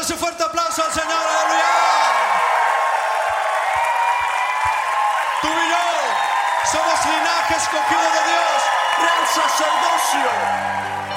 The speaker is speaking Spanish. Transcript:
ese fuerte aplauso al Señor, aleluya. Tú y yo somos linaje escogido de Dios, real sacerdocio.